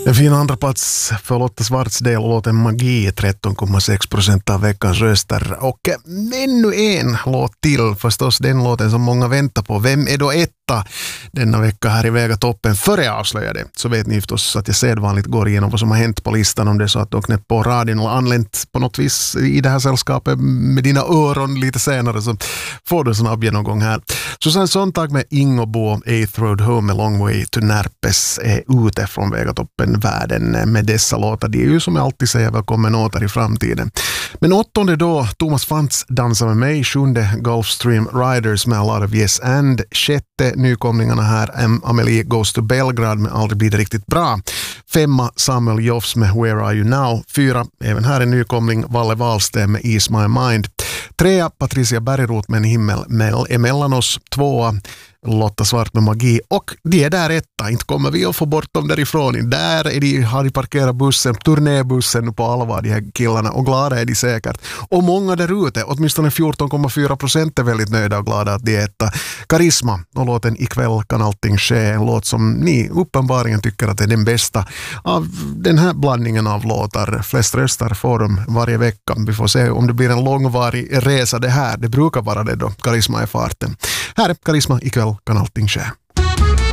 En fin andra plats för Lotta Svarts del låten Magi, 13,6% av veckans röster. Och ännu en låt till, förstås den låten som många väntar på. Vem är då etta denna vecka här i Väga toppen? Före jag avslöjar det så vet ni förstås att jag sedvanligt går igenom vad som har hänt på listan, om det är så att du har knäppt på radion eller anlänt på något vis i det här sällskapet med dina öron lite senare, så får du en snabb genomgång här. Susanne Sontag med Ingobo, 8th Road Home, A Long Way to Närpes är ute från Väga toppen världen med dessa låtar. Det är ju som jag alltid säger, välkommen åter i framtiden. Men åttonde då, Thomas Fantz dansar med mig, sjunde Gulfstream Riders med A Lot of Yes and, sjätte nykomlingarna här, Amelie Goes to Belgrad med Aldrig blir det riktigt bra, femma Samuel Joffs med Where Are You Now, fyra, även här en nykomling, Valle Wahlsten med Ease My Mind, trea Patricia Bergroth med En himmel emellan oss, tvåa Lotta Svart med Magi, och det är där etta, inte kommer vi att få bort dem därifrån. Där är de, har de parkerat bussen, turnébussen på allvar, de här killarna, och glada är de säkert. Och många där ute, åtminstone 14,4% är väldigt nöjda och glada att det är etta. Karisma och låten Ikväll kan allting ske, en låt som ni uppenbarligen tycker att är den bästa av den här blandningen av låtar. Flest röstar får de varje vecka. Vi får se om det blir en långvarig resa det här. Det brukar vara det då Karisma är farten. Här är Karisma, Ikväll kan allting ske.